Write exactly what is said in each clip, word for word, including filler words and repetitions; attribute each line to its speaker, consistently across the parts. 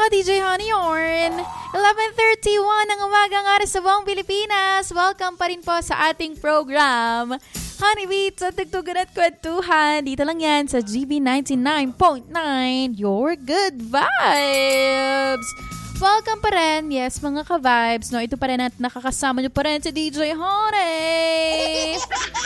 Speaker 1: D J Honey Yorn. eleven thirty-one ng umagang oras sa buong Pilipinas. Welcome pa rin po sa ating program, Honey Beats at Tugtugan at Kwentuhan. Dito lang yan sa G B ninety-nine point nine, your good vibes. Welcome pa rin, yes mga ka-vibes. No, ito pa rin at nakakasama nyo pa rin si D J Honey.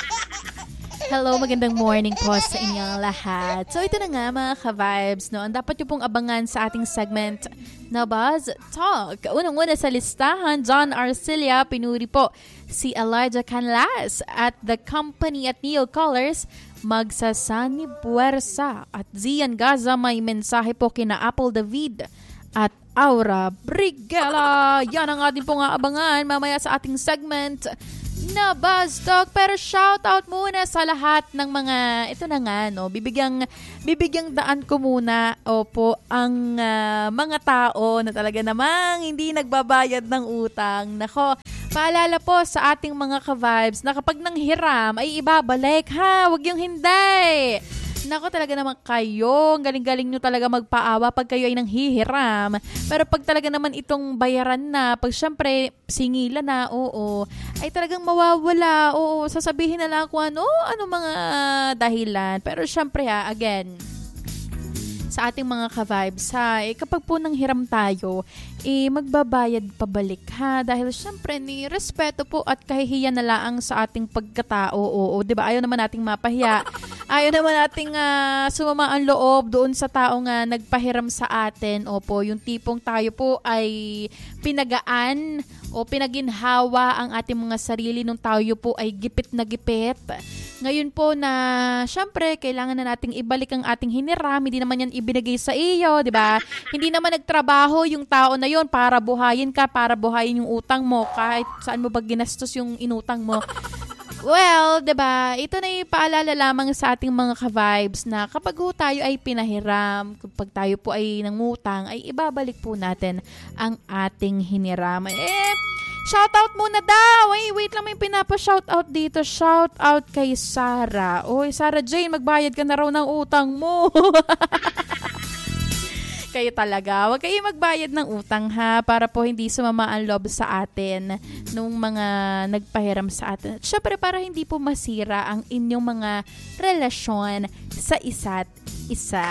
Speaker 1: Hello, magandang morning po sa inyong lahat. So ito na nga mga ka-vibes, no? Ang dapat nyo pong abangan sa ating segment na Buzz Talk. Unang-una sa listahan, John Arcilla, pinuri po si Elijah Canlas at The Company at Neo Colors, Magsasani Puwersa. At Zian Gaza, may mensahe po kina Apple David at Aura Brigela. Yan ang ating pong aabangan mamaya sa ating segment na Buzz Talk. Pero shout out muna sa lahat ng mga, ito na nga, no, bibigyang, bibigyang daan ko muna, opo, ang uh, mga tao na talaga namang hindi nagbabayad ng utang. Nako, paalala po sa ating mga ka-vibes na kapag nanghiram ay ibabalik, ha, wag yung hindi. Nako, talaga naman kayo, galing-galing nyo talaga magpaawa pag kayo ay nanghihiram. Pero pag talaga naman itong bayaran na, pag syempre singilan na, oo, ay talagang mawawala, oo, sasabihin na lang kung ano, ano mga dahilan. Pero syempre ha, again, sa ating mga ka-vibes ha, eh, kapag po nanghiram tayo, eh, magbabayad pabalik ha, dahil syempre ni respeto po at kahihiyan na lang sa ating pagkatao, oo, diba? Ayaw naman nating mapahiya. Ayaw naman nating uh, sumama ang loob doon sa taong uh, nagpahiram sa atin. Opo, yung tipong tayo po ay pinagaan o pinaginhawa ang ating mga sarili nung tayo po ay gipit na gipit. Ngayon po na, syempre, kailangan na nating ibalik ang ating hiniram. Hindi naman yan ibinigay sa iyo, di ba? Hindi naman nagtrabaho yung tao na yon para buhayin ka, para buhayin yung utang mo, kahit saan mo ba ginastos yung inutang mo. Well, 'di ba? Ito na 'yung paalala lamang sa ating mga ka-vibes na kapag ho tayo ay pinahiram, kapag tayo po ay nangutang, ay ibabalik po natin ang ating hiniram. Eh, shoutout muna daw. Ay, wait lang, may pinapa-shoutout dito. Shoutout kay Sarah. Oy, Sarah Jane, magbayad ka na raw ng utang mo. Kayo talaga. Huwag kayo magbayad ng utang ha, para po hindi sumama ang loob sa atin nung mga nagpahiram sa atin. At syempre para hindi po masira ang inyong mga relasyon sa isa't isa.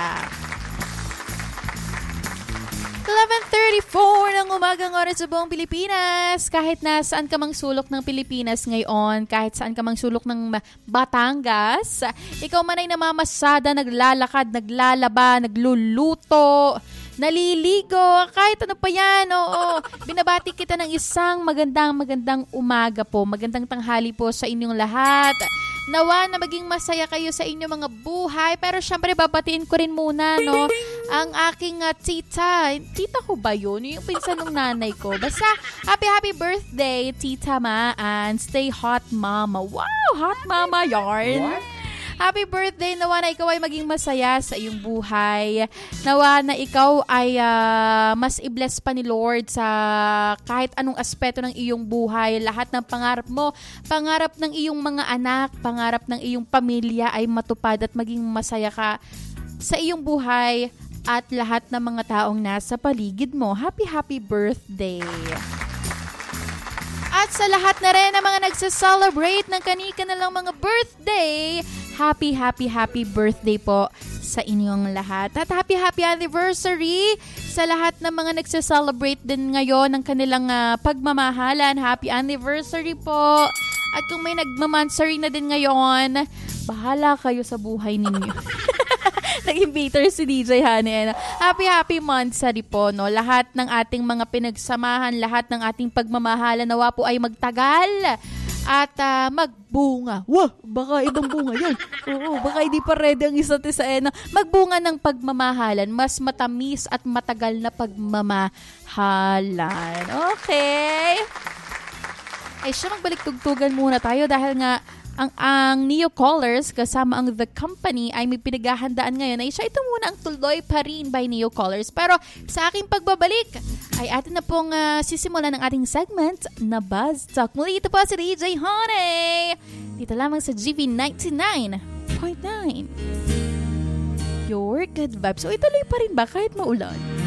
Speaker 1: eleven thirty-four ng umagang oras sa buong Pilipinas. Kahit na saan ka mang sulok ng Pilipinas ngayon, kahit saan ka mang sulok ng Batangas, ikaw man ay namamasada, naglalakad, naglalaba, nagluluto, naliligo, kahit ano pa yan, oo. Binabati kita ng isang magandang magandang umaga po, magandang tanghali po sa inyong lahat. Nawa na maging masaya kayo sa inyong mga buhay. Pero syempre, babatiin ko rin muna, no, ang aking uh, tita. Tita ko ba yun? Yung pinsan ng nanay ko. Basta, happy, happy birthday, Tita Maan. Stay hot, mama. Wow, hot mama yarn. What? Happy birthday, nawa na ikaw ay maging masaya sa iyong buhay. Nawa na ikaw ay uh, mas i-bless pa ni Lord sa kahit anong aspeto ng iyong buhay. Lahat ng pangarap mo, pangarap ng iyong mga anak, pangarap ng iyong pamilya ay matupad at maging masaya ka sa iyong buhay at lahat ng mga taong nasa paligid mo. Happy, happy birthday. At sa lahat na rin ng mga nagsa-celebrate ng kanika na lang mga birthday, happy, happy, happy birthday po sa inyong lahat. At happy, happy anniversary sa lahat ng mga nagsa-celebrate din ngayon ng kanilang uh, pagmamahalan. Happy anniversary po. At kung may nagmamansary na din ngayon, bahala kayo sa buhay ninyo. Nag-invator si D J Honey. Happy, happy monthsary po, no? Lahat ng ating mga pinagsamahan, lahat ng ating pagmamahalan, nawa po ay magtagal at uh, magbunga. Wah, baka ibang bunga yan. Oo, baka hindi pa ready ang isa't isa. Eh, no? Magbunga ng pagmamahalan, mas matamis at matagal na pagmamahalan. Okay. Ay siya, magbalik tugtugan muna tayo dahil nga ang ang Neo Colors kasama ang The Company ay may pinaghahandaan ngayon ay siya ito muna ang Tuloy Pa Rin by Neo Colors. Pero sa aking pagbabalik ay atin na pong uh, sisimulan ng ating segment na Buzz Talk. Muli ito po si D J Honey dito lamang sa G V ninety-nine point nine, your good vibes. So ituloy pa rin ba kahit maulan?